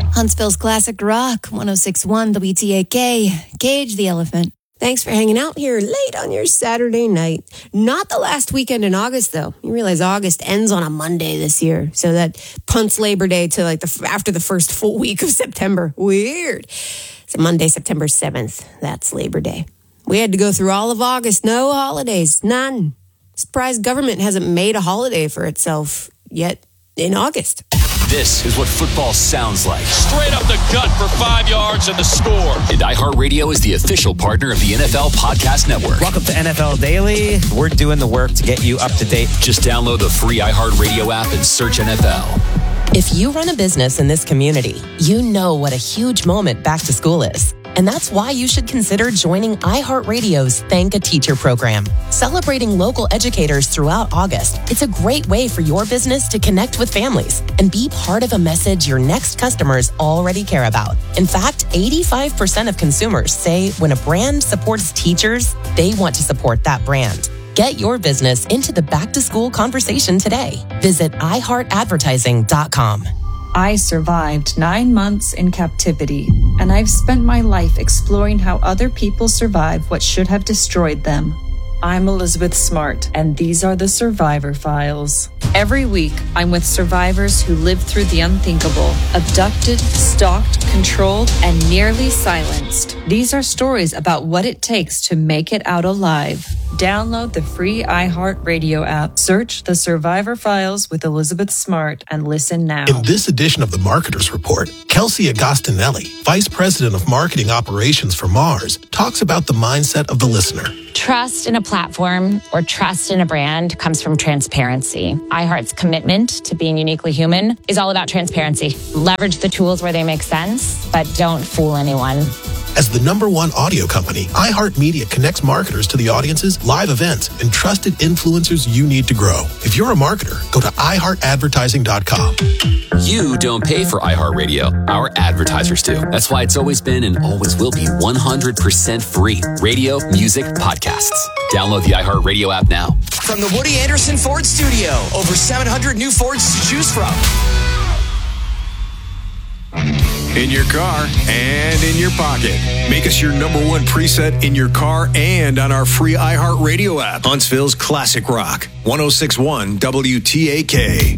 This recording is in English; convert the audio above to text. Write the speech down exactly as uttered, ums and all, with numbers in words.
Huntsville's Classic Rock, one oh six point one W T A K. Cage the Elephant. Thanks for hanging out here late on your Saturday night. Not the last weekend in August, though. You realize August ends on a Monday this year, so that punts Labor Day to like the after the first full week of September. Weird. It's Monday, September seventh. That's Labor Day. We had to go through all of August. No holidays. None. Surprised government hasn't made a holiday for itself yet in August. This is what football sounds like. Straight up the gut for five yards and the score. And iHeartRadio is the official partner of the N F L Podcast Network. Welcome to N F L Daily. We're doing the work to get you up to date. Just download the free iHeartRadio app and search N F L. If you run a business in this community, you know what a huge moment back to school is. And that's why you should consider joining iHeartRadio's Thank a Teacher program. Celebrating local educators throughout August, it's a great way for your business to connect with families and be part of a message your next customers already care about. In fact, eighty-five percent of consumers say when a brand supports teachers, they want to support that brand. Get your business into the back-to-school conversation today. Visit i heart advertising dot com. I survived nine months in captivity, and I've spent my life exploring how other people survive what should have destroyed them. I'm Elizabeth Smart, and these are the Survivor Files. Every week, I'm with survivors who lived through the unthinkable, abducted, stalked, controlled, and nearly silenced. These are stories about what it takes to make it out alive. Download the free iHeartRadio app, search The Survivor Files with Elizabeth Smart, and listen now. In this edition of the Marketers Report, Kelsey Agostinelli, Vice President of Marketing Operations for Mars, talks about the mindset of the listener. Trust in a platform or trust in a brand comes from transparency. iHeart's commitment to being uniquely human is all about transparency. Leverage the tools where they make sense, but don't fool anyone. As the number one audio company, iHeartMedia connects marketers to the audiences, live events, and trusted influencers you need to grow. If you're a marketer, go to i heart advertising dot com. You don't pay for iHeartRadio. Our advertisers do. That's why it's always been and always will be one hundred percent free. Radio, music, podcasts. Download the iHeartRadio app now. From the Woody Anderson Ford Studio, over seven hundred new Fords to choose from. In your car and in your pocket. Make us your number one preset in your car and on our free iHeartRadio app. Huntsville's Classic Rock, one oh six point one W T A K.